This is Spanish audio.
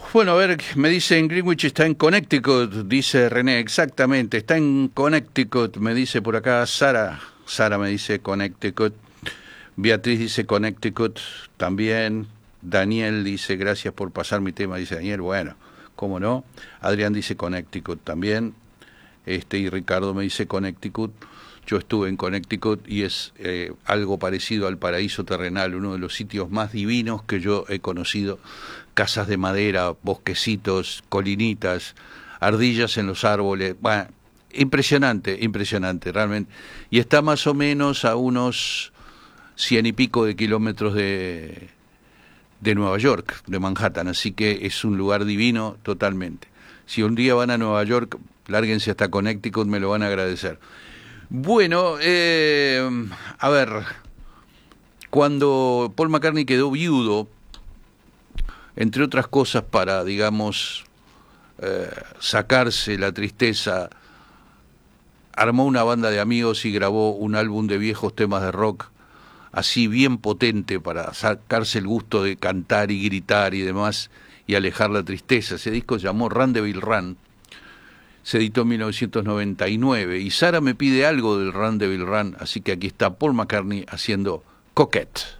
Bueno, a ver, me dicen Greenwich está en Connecticut, dice René, exactamente, está en Connecticut, me dice por acá Sara, Sara me dice Connecticut, Beatriz dice Connecticut también, Daniel dice gracias por pasar mi tema, dice Daniel, bueno, cómo no, Adrián dice Connecticut también, y Ricardo me dice Connecticut. Yo estuve en Connecticut y es algo parecido al paraíso terrenal, uno de los sitios más divinos que yo he conocido. Casas de madera, bosquecitos, colinitas, ardillas en los árboles. Bueno, impresionante, impresionante, realmente. Y está más o menos a unos 100 y pico de kilómetros de Nueva York, de Manhattan. Así que es un lugar divino totalmente. Si un día van a Nueva York, lárguense hasta Connecticut, me lo van a agradecer. Bueno, a ver, cuando Paul McCartney quedó viudo, entre otras cosas para, digamos, sacarse la tristeza, armó una banda de amigos y grabó un álbum de viejos temas de rock, así bien potente para sacarse el gusto de cantar y gritar y demás, y alejar la tristeza. Ese disco se llamó Run Devil Run. Se editó en 1999 y Sara me pide algo del Run Devil Run, así que aquí está Paul McCartney haciendo Coquette.